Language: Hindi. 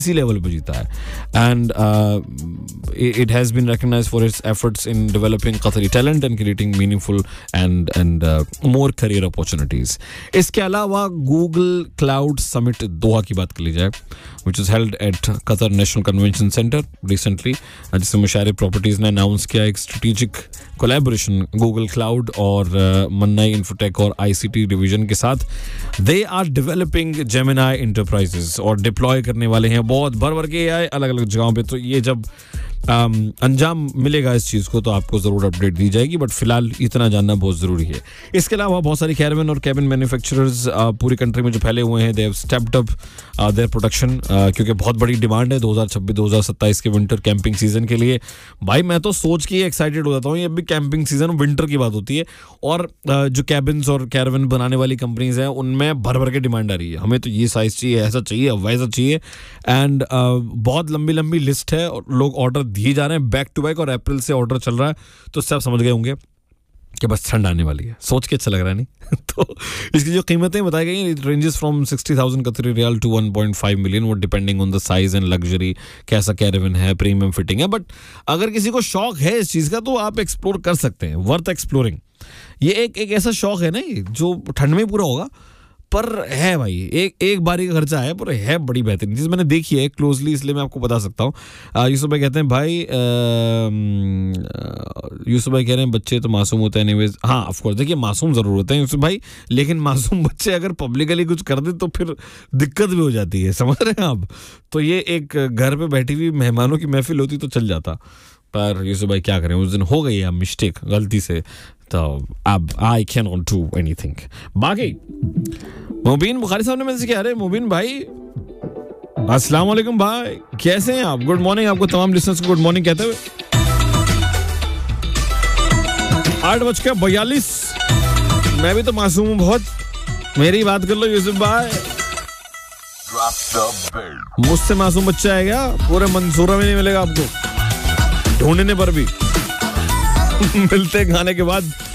इसी लेवल पे जीता है. And it has been recognized for its efforts in developing Qatari talent and creating meaningful and more career opportunities. इसके अलावा Google Cloud Summit दोहा की बात कर ली जाए, which was held at Qatar National Convention Center recently, जिसमें मुशारिफ प्रॉपर्टीज ने अनाउंस किया एक स्ट्रेटेजिक कोलैबोरेशन Google Cloud और मन्नाई इंफोटेक और ICT डिवीजन के साथ. They are developing Gemini Enterprises और डिप्लॉय करने वाले हैं बहुत भर के AI अलग अलग जगहों पे. तो ये जब अंजाम मिलेगा इस चीज़ को तो आपको ज़रूर अपडेट दी जाएगी, बट फिलहाल इतना जानना बहुत ज़रूरी है. इसके अलावा बहुत सारी कैरावन और कैबिन मैन्युफैक्चरर्स पूरी कंट्री में जो फैले हुए हैं, they have stepped up their production, क्योंकि बहुत बड़ी डिमांड है 2026-2027 के विंटर कैंपिंग सीजन के लिए. भाई मैं तो सोच के एक्साइटेड हो जाता हूँ. ये भी कैंपिंग सीजन विंटर की बात होती है और जो कैबिन्स और कैरावन बनाने वाली कंपनीज हैं उनमें भर के डिमांड आ रही है. हमें तो ये साइज़ चाहिए, ऐसा चाहिए, वैसा चाहिए. एंड बहुत लंबी लिस्ट है और लोग ऑर्डर दिए जा रहे हैं बैक टू बैक और अप्रैल से ऑर्डर चल रहा है. तो सब समझ गए होंगे कि बस ठंड आने वाली है. सोच के अच्छा लग रहा है नहीं? तो इसकी जो कीमतें बताई गई हैं, रेंजेस फ्रॉम 60,000 कतरी रियाल टू 1.5 मिलियन, वो depending on the size and luxury, कैसा कैरावन है, प्रीमियम फिटिंग है. बट अगर किसी को शौक है इस चीज़ का तो आप एक्सप्लोर कर सकते हैं. Worth exploring. ये एक ऐसा शौक है ना जो ठंड में पूरा होगा, पर है भाई एक बारी का खर्चा है, पर है बड़ी बेहतरीन चीज़. मैंने देखी है क्लोजली, इसलिए मैं आपको बता सकता हूँ. यूसुफ भाई कहते हैं भाई यूसुफ भाई कह रहे हैं बच्चे तो मासूम होते हैं एनीवेज. हाँ ऑफ कोर्स, देखिए मासूम ज़रूर होते हैं यूसुफ भाई, लेकिन मासूम बच्चे अगर पब्लिकली कुछ कर दे तो फिर दिक्कत भी हो जाती है, समझ रहे हैं आप. तो ये एक घर पे बैठी हुई मेहमानों की महफिल होती तो चल जाता, पर यूसुफ भाई क्या करें, उस दिन हो गई है मिस्टेक गलती से, तो अब I can not do anything. बाकी मुबीन बुखारी साहब ने मैसेज किया, अरे मुबीन भाई अस्सलाम वालेकुम भाई, कैसे हैं आप? गुड मॉर्निंग आपको तमाम लिसनर्स को गुड मॉर्निंग कहते हुए. 8:42. मैं भी तो मासूम हूँ बहुत, मेरी बात कर लो यूसुफ भाई. मुझसे मासूम बच्चा है क्या? पूरे मंसूरा में नहीं मिलेगा आपको ढूंढने पर भी. मिलते हैं खाने के बाद.